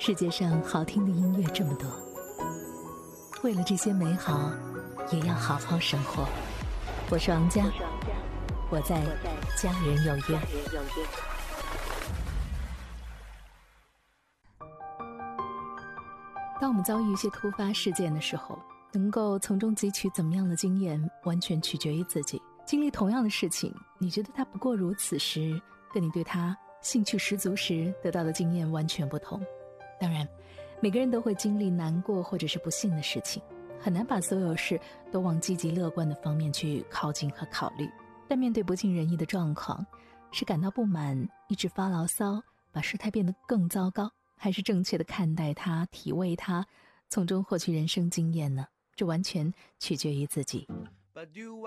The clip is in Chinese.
世界上好听的音乐这么多，为了这些美好，也要好好生活。我是王佳，我在家人有约。当我们遭遇一些突发事件的时候，能够从中汲取怎么样的经验，完全取决于自己。经历同样的事情，你觉得它不过如此时，跟你对它兴趣十足时得到的经验完全不同。当然，每个人都会经历难过或者是不幸的事情，很难把所有事都往积极乐观的方面去靠近和考虑。但面对不尽人意的状况，是感到不满，一直发牢骚，把事态变得更糟糕，还是正确的看待它，体味它，从中获取人生经验呢？这完全取决于自己。